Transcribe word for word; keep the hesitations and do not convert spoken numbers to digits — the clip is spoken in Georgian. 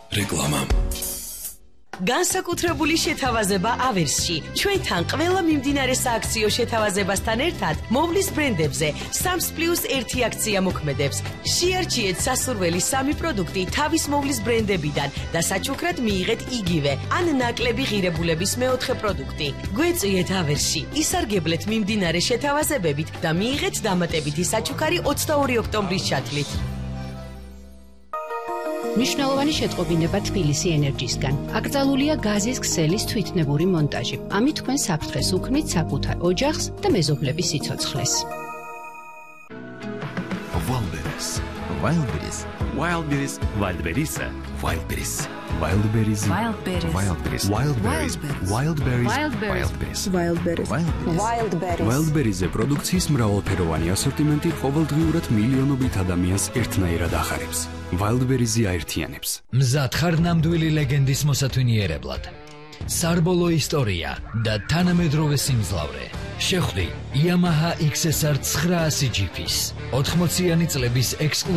რეკლამა. განსაკუთრებული შეთავაზება ავერსში. ჩვენთან ყველა მიმდინარე სააქციო შეთავაზებასთან ერთად მოვლის ბრენდებზე სამს პლუს ერთი აქცია მოქმედებს. შეარჩიეთ სასურველი სამი პროდუქტი თავის მოვლის ბრენდებიდან და საჩუქრად მიიღეთ იგივე ან ნაკლები ღირებულების მეოთხე პროდუქტი. გვეწიეთ ავერსში, ისარგებლეთ მიმდინარე შეთავაზებებით და მიიღეთ დამატებითი საჩუქარი ოცდაორი ოქტომბრის ჩათვლით. მნიშვნელოვანი შეტყობინება თბილისი ენერჯისგან. აკრძალულია გაზის ქსელის თვითნებური მონტაჟი. ამით თქვენ საფრთხეს უქმნით საკუთარ ოჯახს და მეზობლების სიცოცხლეს. Wildberries. Wildberries. Wildberries. Wildberries. Wildberries. Wildberries. Wildberries. Wildberries. Wildberries. Wildberries. Wildberries. Wildberries. Wildberries-ზე პროდუქციის მრავალფეროვანი ასორტიმენტი ყოველდღიურად მილიონობით ადამიანს ერთნაირად ახარებს. Wildberries-ი აერთიანებს. მზად ხარ ნამდვილი ლეგენდის მოსათვინიერებლად. სარბოლო ისტორია და თანამედროვე სიმძლავრე. შეხვდი Yamaha X S R ცხრაასი ჯიფის ოთხმოციანი წლების ექსკლუზივ